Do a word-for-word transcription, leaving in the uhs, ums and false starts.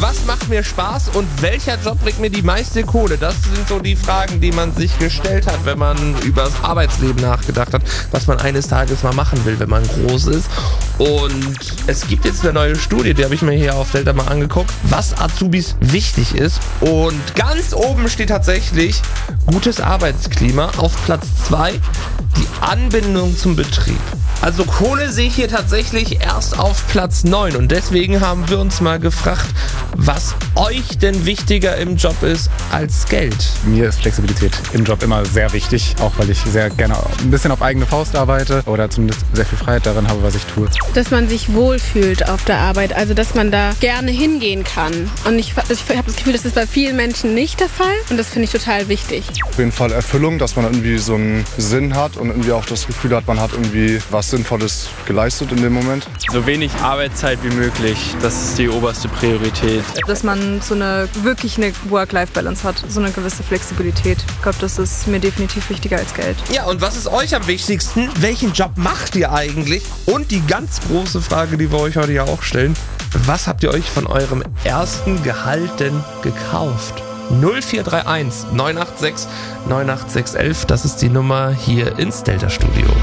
was macht mir Spaß und welcher Job bringt mir die meiste Kohle? Das sind so die Fragen, die man sich gestellt hat, wenn man über das Arbeitsleben nachgedacht hat, was man eines Tages mal machen will, wenn man groß ist. Und es gibt jetzt eine neue Studie, die habe ich mir hier auf Delta mal angeguckt, was Azubis wichtig ist. Und ganz oben steht tatsächlich gutes Arbeitsklima. Auf Platz zwei die Anbindung zum Betrieb. Also Kohle sehe ich hier tatsächlich erst auf Platz neun und deswegen haben wir uns mal gefragt, was euch denn wichtiger im Job ist als Geld. Mir ist Flexibilität im Job immer sehr wichtig, auch weil ich sehr gerne ein bisschen auf eigene Faust arbeite oder zumindest sehr viel Freiheit darin habe, was ich tue. Dass man sich wohlfühlt auf der Arbeit, also dass man da gerne hingehen kann. Und ich, ich habe das Gefühl, das ist bei vielen Menschen nicht der Fall und das finde ich total wichtig. Auf jeden Fall Erfüllung, dass man irgendwie so einen Sinn hat und irgendwie auch das Gefühl hat, man hat irgendwie was Sinnvolles geleistet in dem Moment. So wenig Arbeitszeit wie möglich, das ist die oberste Priorität. Dass man so eine wirklich eine Work-Life-Balance hat, so eine gewisse Flexibilität. Ich glaube, das ist mir definitiv wichtiger als Geld. Ja, und was ist euch am wichtigsten? Welchen Job macht ihr eigentlich? Und die ganz große Frage, die wir euch heute ja auch stellen, was habt ihr euch von eurem ersten Gehalt denn gekauft? null vier drei eins neun acht sechs neun acht sechs eins, das ist die Nummer hier ins Delta Studio.